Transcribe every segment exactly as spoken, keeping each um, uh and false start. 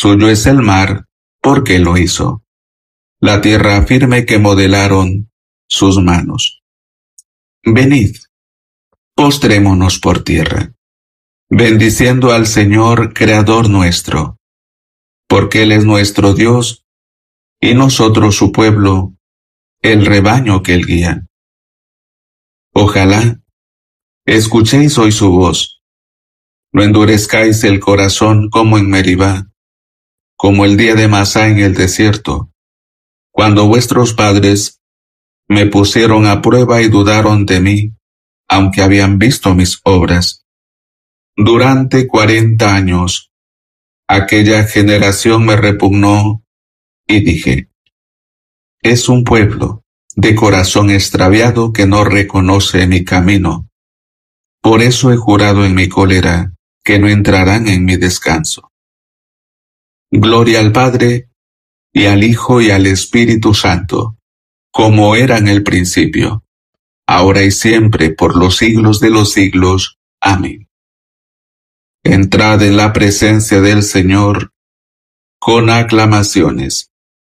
Suyo es el mar, porque lo hizo. La tierra firme que modelaron sus manos. Venid, postrémonos por tierra, bendiciendo al Señor, Creador nuestro, porque Él es nuestro Dios, y nosotros su pueblo, el rebaño que Él guía. Ojalá escuchéis hoy su voz, no endurezcáis el corazón como en Meribá, como el día de Masá en el desierto, cuando vuestros padres me pusieron a prueba y dudaron de mí, aunque habían visto mis obras. Durante cuarenta años, aquella generación me repugnó y dije, es un pueblo de corazón extraviado que no reconoce mi camino. Por eso he jurado en mi cólera que no entrarán en mi descanso. Gloria al Padre, y al Hijo y al Espíritu Santo, como era en el principio, ahora y siempre, por los siglos de los siglos. Amén. Entrad en la presencia del Señor con aclamaciones.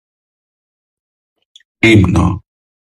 Himno.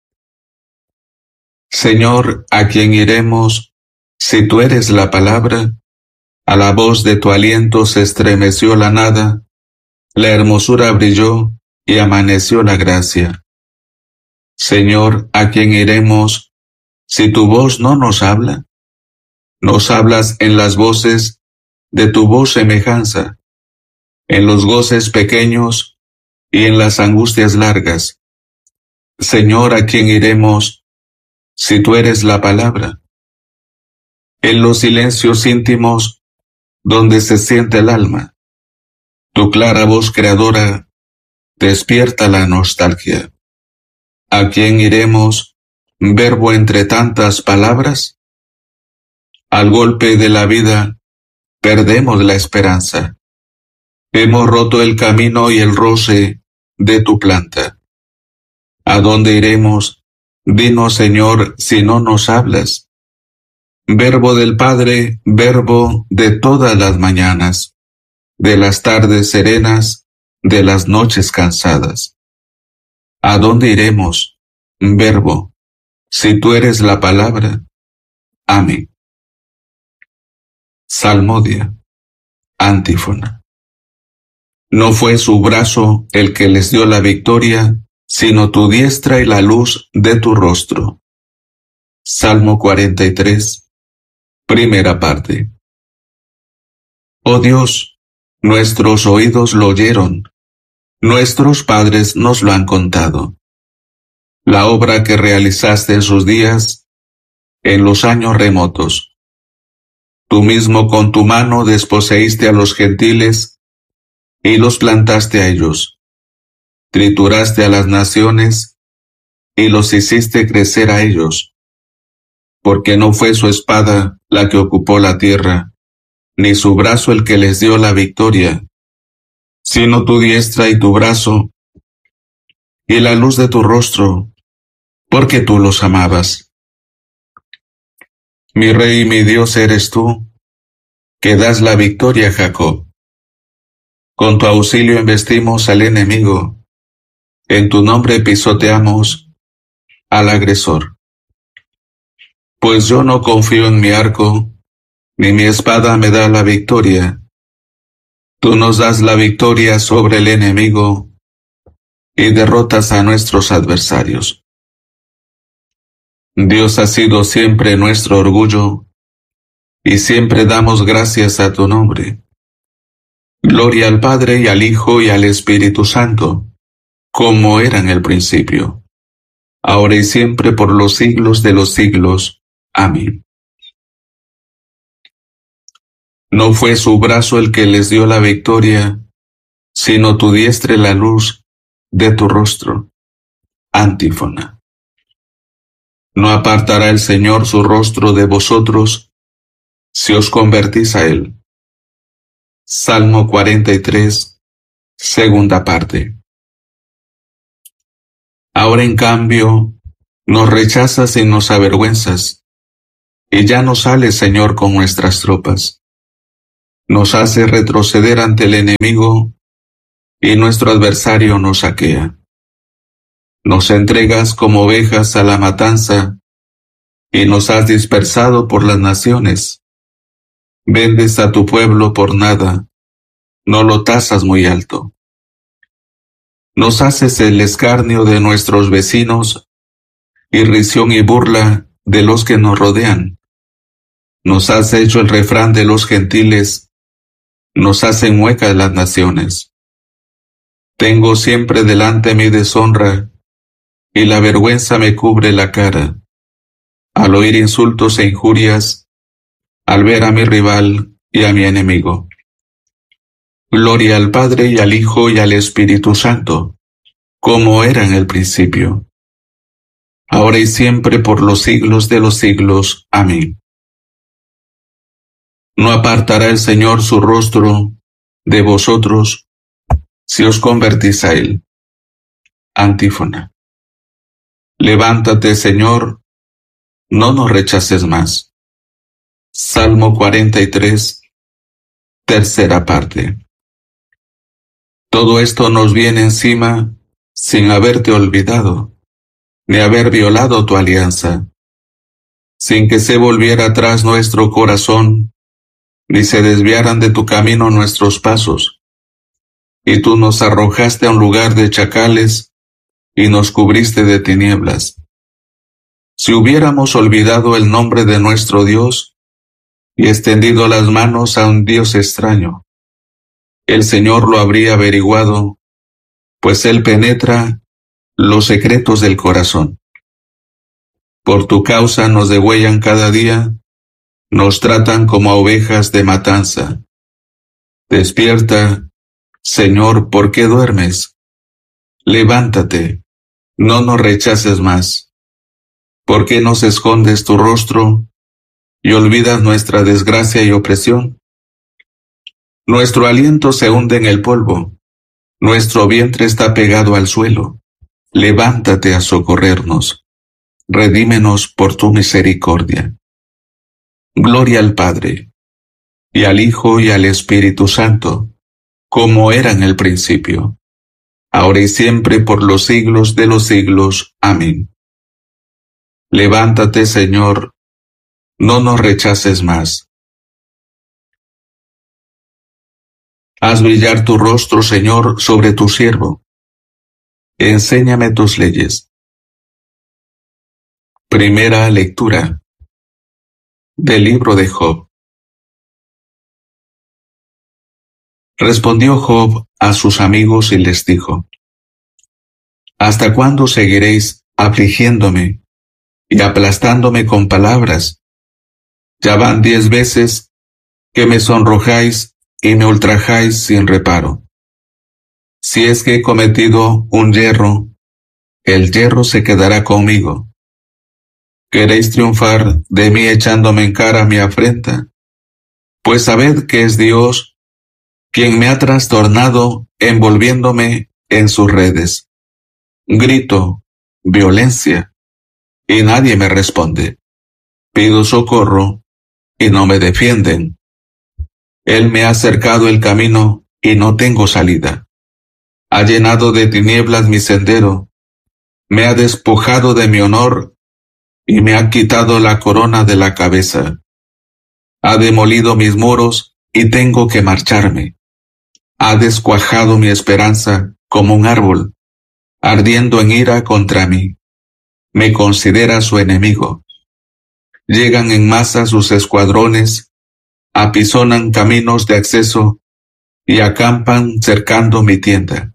Señor, ¿a quién iremos si tú eres la palabra? A la voz de tu aliento se estremeció la nada, la hermosura brilló y amaneció la gracia. Señor, ¿a quién iremos si tu voz no nos habla? Nos hablas en las voces de tu voz semejanza, en los goces pequeños y en las angustias largas. Señor, ¿a quién iremos si tú eres la palabra? En los silencios íntimos donde se siente el alma, tu clara voz creadora despierta la nostalgia. ¿A quién iremos, verbo entre tantas palabras? Al golpe de la vida perdemos la esperanza. Hemos roto el camino y el roce de tu planta. ¿A dónde iremos? Dinos, Señor, si no nos hablas. Verbo del Padre, verbo de todas las mañanas, de las tardes serenas, de las noches cansadas. ¿A dónde iremos, verbo, si tú eres la palabra? Amén. Salmodia. Antífona. No fue su brazo el que les dio la victoria, sino tu diestra y la luz de tu rostro. Salmo cuarenta y tres, primera parte. Oh Dios, nuestros oídos lo oyeron, nuestros padres nos lo han contado. La obra que realizaste en sus días, en los años remotos. Tú mismo con tu mano desposeíste a los gentiles y los plantaste a ellos. Trituraste a las naciones y los hiciste crecer a ellos. Porque no fue su espada la que ocupó la tierra, ni su brazo el que les dio la victoria, sino tu diestra y tu brazo, y la luz de tu rostro, porque tú los amabas. Mi Rey y mi Dios eres tú, que das la victoria a Jacob. Con tu auxilio embestimos al enemigo, en tu nombre pisoteamos al agresor. Pues yo no confío en mi arco, ni mi espada me da la victoria. Tú nos das la victoria sobre el enemigo y derrotas a nuestros adversarios. Dios ha sido siempre nuestro orgullo y siempre damos gracias a tu nombre. Gloria al Padre y al Hijo y al Espíritu Santo, como era en el principio, ahora y siempre por los siglos de los siglos. Amén. No fue su brazo el que les dio la victoria, sino tu diestra y la luz de tu rostro. Antífona. No apartará el Señor su rostro de vosotros, si os convertís a Él. Salmo cuarenta y tres, segunda parte. Ahora en cambio, nos rechazas y nos avergüenzas, y ya no sales, Señor, con nuestras tropas. Nos hace retroceder ante el enemigo y nuestro adversario nos saquea. Nos entregas como ovejas a la matanza, y nos has dispersado por las naciones. Vendes a tu pueblo por nada, no lo tasas muy alto. Nos haces el escarnio de nuestros vecinos, y risión y burla de los que nos rodean. Nos has hecho el refrán de los gentiles, nos hacen muecas las naciones. Tengo siempre delante mi deshonra, y la vergüenza me cubre la cara, al oír insultos e injurias, al ver a mi rival y a mi enemigo. Gloria al Padre y al Hijo y al Espíritu Santo, como era en el principio, ahora y siempre por los siglos de los siglos. Amén. No apartará el Señor su rostro de vosotros, si os convertís a Él. Antífona. Levántate, Señor, no nos rechaces más. Salmo cuarenta y tres, tercera parte. Todo esto nos viene encima sin haberte olvidado, ni haber violado tu alianza, sin que se volviera atrás nuestro corazón, ni se desviaran de tu camino nuestros pasos. Y tú nos arrojaste a un lugar de chacales, y nos cubriste de tinieblas. Si hubiéramos olvidado el nombre de nuestro Dios, y extendido las manos a un Dios extraño, el Señor lo habría averiguado, pues Él penetra los secretos del corazón. Por tu causa nos degüellan cada día, nos tratan como a ovejas de matanza. Despierta, Señor, ¿por qué duermes? Levántate, no nos rechaces más. ¿Por qué nos escondes tu rostro y olvidas nuestra desgracia y opresión? Nuestro aliento se hunde en el polvo, nuestro vientre está pegado al suelo. Levántate a socorrernos, redímenos por tu misericordia. Gloria al Padre, y al Hijo y al Espíritu Santo, como era en el principio, ahora y siempre por los siglos de los siglos. Amén. Levántate, Señor, no nos rechaces más. Haz brillar tu rostro, Señor, sobre tu siervo. Enséñame tus leyes. Primera lectura del libro de Job. Respondió Job a sus amigos y les dijo: ¿Hasta cuándo seguiréis afligiéndome y aplastándome con palabras? Ya van diez veces que me sonrojáis y me ultrajáis sin reparo. Si es que he cometido un yerro, el yerro se quedará conmigo. ¿Queréis triunfar de mí echándome en cara mi afrenta? Pues sabed que es Dios quien me ha trastornado envolviéndome en sus redes. Grito, violencia, y nadie me responde. Pido socorro, y no me defienden. Él me ha cercado el camino, y no tengo salida. Ha llenado de tinieblas mi sendero, me ha despojado de mi honor, y me ha quitado la corona de la cabeza. Ha demolido mis muros, y tengo que marcharme. Ha descuajado mi esperanza como un árbol, ardiendo en ira contra mí. Me considera su enemigo. Llegan en masa sus escuadrones, apisonan caminos de acceso y acampan cercando mi tienda.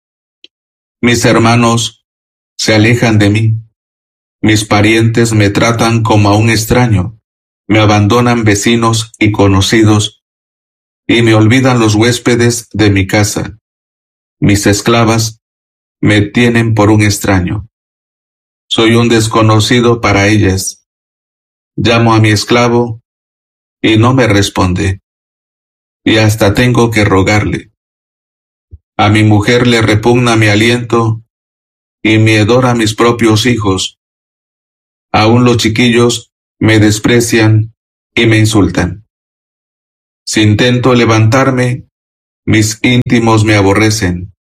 Mis hermanos se alejan de mí. Mis parientes me tratan como a un extraño. Me abandonan vecinos y conocidos, y me olvidan los huéspedes de mi casa. Mis esclavas me tienen por un extraño. Soy un desconocido para ellas. Llamo a mi esclavo y no me responde, y hasta tengo que rogarle. A mi mujer le repugna mi aliento y mi hedor a mis propios hijos. Aún los chiquillos me desprecian y me insultan. Si intento levantarme, mis íntimos me aborrecen.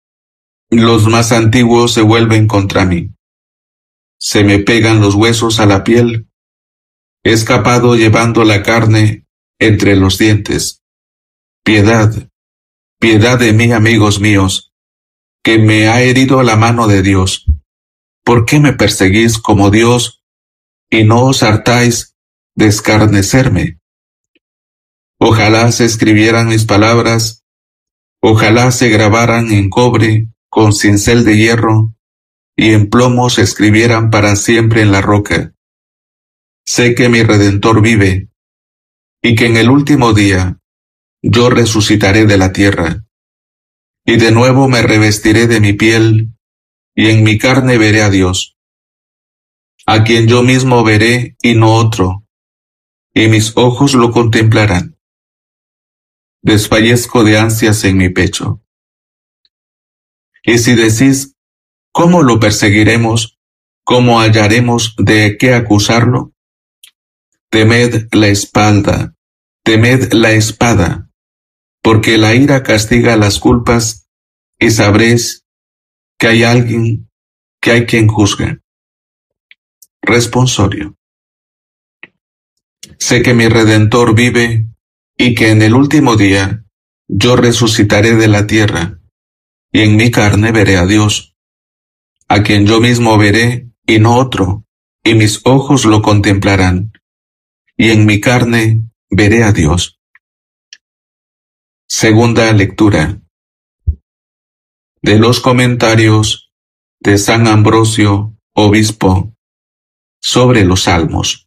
Los más antiguos se vuelven contra mí. Se me pegan los huesos a la piel. He escapado llevando la carne entre los dientes. Piedad, piedad de mí, amigos míos, que me ha herido la mano de Dios. ¿Por qué me perseguís como Dios y no os hartáis de escarnecerme? Ojalá se escribieran mis palabras, ojalá se grabaran en cobre con cincel de hierro y en plomo se escribieran para siempre en la roca. Sé que mi Redentor vive y que en el último día yo resucitaré de la tierra y de nuevo me revestiré de mi piel y en mi carne veré a Dios, a quien yo mismo veré y no otro, y mis ojos lo contemplarán. Desfallezco de ansias en mi pecho. Y si decís, ¿cómo lo perseguiremos? ¿Cómo hallaremos de qué acusarlo? Temed la espalda, temed la espada, porque la ira castiga las culpas, y sabréis que hay alguien, que hay quien juzgue. Responsorio. Sé que mi Redentor vive, y que en el último día yo resucitaré de la tierra, y en mi carne veré a Dios, a quien yo mismo veré y no otro, y mis ojos lo contemplarán, y en mi carne veré a Dios. Segunda lectura de los comentarios de San Ambrosio, obispo, sobre los Salmos.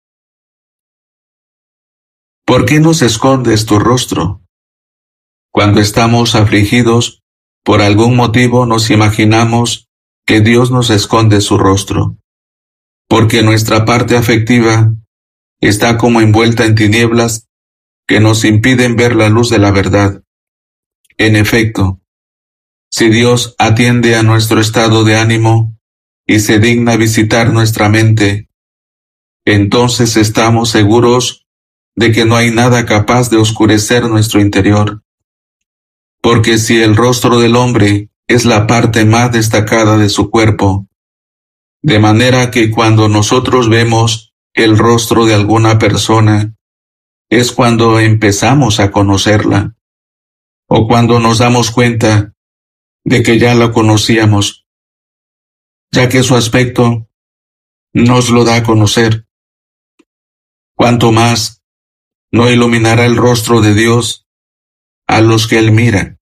¿Por qué nos escondes tu rostro? Cuando estamos afligidos, por algún motivo nos imaginamos que Dios nos esconde su rostro, porque nuestra parte afectiva está como envuelta en tinieblas que nos impiden ver la luz de la verdad. En efecto, si Dios atiende a nuestro estado de ánimo y se digna visitar nuestra mente, entonces estamos seguros de que no hay nada capaz de oscurecer nuestro interior. Porque si el rostro del hombre es la parte más destacada de su cuerpo, de manera que cuando nosotros vemos el rostro de alguna persona, es cuando empezamos a conocerla, o cuando nos damos cuenta de que ya la conocíamos, ya que su aspecto nos lo da a conocer. Cuanto más no iluminará el rostro de Dios a los que Él mira.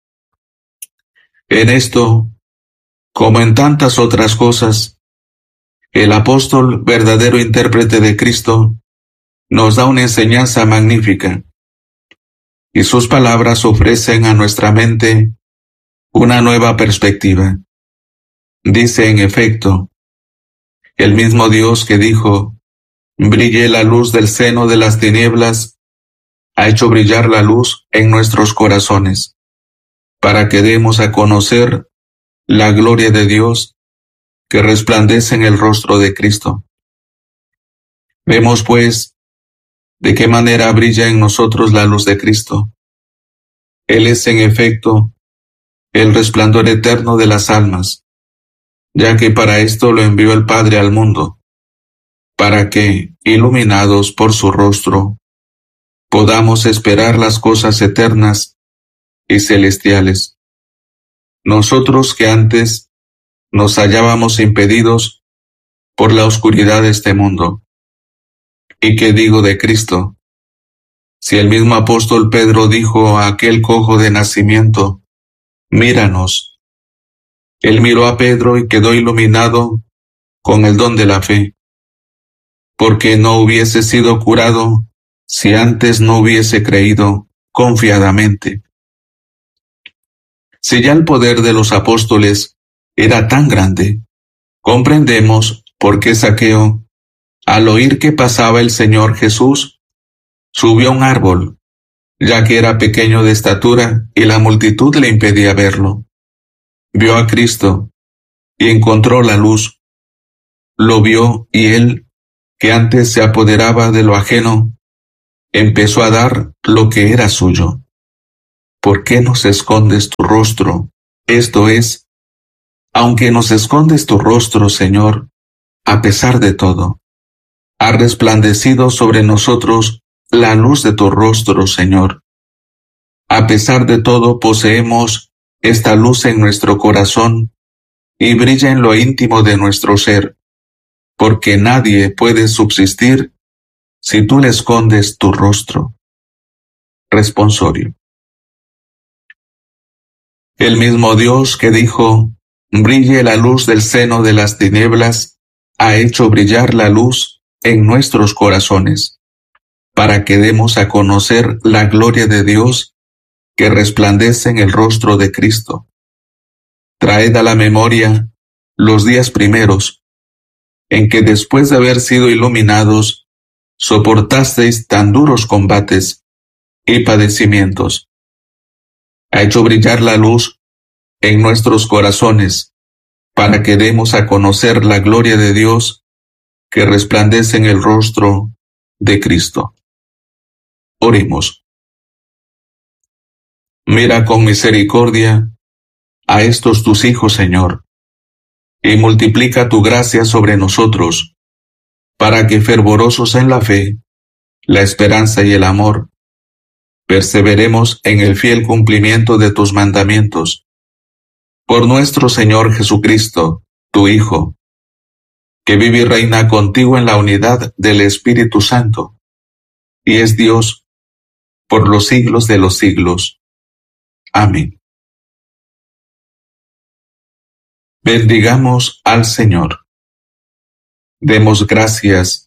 En esto, como en tantas otras cosas, el apóstol, verdadero intérprete de Cristo, nos da una enseñanza magnífica, y sus palabras ofrecen a nuestra mente una nueva perspectiva. Dice en efecto, el mismo Dios que dijo, brille la luz del seno de las tinieblas, ha hecho brillar la luz en nuestros corazones, para que demos a conocer la gloria de Dios que resplandece en el rostro de Cristo. Vemos pues de qué manera brilla en nosotros la luz de Cristo. Él es en efecto el resplandor eterno de las almas, ya que para esto lo envió el Padre al mundo, para que, iluminados por su rostro, podamos esperar las cosas eternas y celestiales. Nosotros que antes nos hallábamos impedidos por la oscuridad de este mundo. ¿Y qué digo de Cristo? Si el mismo apóstol Pedro dijo a aquel cojo de nacimiento, míranos. Él miró a Pedro y quedó iluminado con el don de la fe, porque no hubiese sido curado si antes no hubiese creído confiadamente. Si ya el poder de los apóstoles era tan grande, comprendemos por qué Zaqueo, al oír que pasaba el Señor Jesús, subió a un árbol, ya que era pequeño de estatura y la multitud le impedía verlo. Vio a Cristo y encontró la luz. Lo vio y él, que antes se apoderaba de lo ajeno, empezó a dar lo que era suyo. ¿Por qué nos escondes tu rostro? Esto es, Aunque nos escondes tu rostro, Señor, a pesar de todo, ha resplandecido sobre nosotros la luz de tu rostro, Señor. A pesar de todo, poseemos esta luz en nuestro corazón y brilla en lo íntimo de nuestro ser, porque nadie puede subsistir si tú le escondes tu rostro. Responsorio. El mismo Dios que dijo, brille la luz del seno de las tinieblas, ha hecho brillar la luz en nuestros corazones, para que demos a conocer la gloria de Dios que resplandece en el rostro de Cristo. Traed a la memoria los días primeros, en que después de haber sido iluminados, soportasteis tan duros combates y padecimientos. Ha hecho brillar la luz en nuestros corazones, para que demos a conocer la gloria de Dios que resplandece en el rostro de Cristo. Oremos. Mira con misericordia a estos tus hijos, Señor, y multiplica tu gracia sobre nosotros, para que fervorosos en la fe, la esperanza y el amor, perseveremos en el fiel cumplimiento de tus mandamientos. Por nuestro Señor Jesucristo, tu Hijo, que vive y reina contigo en la unidad del Espíritu Santo, y es Dios por los siglos de los siglos. Amén. Bendigamos al Señor. Demos gracias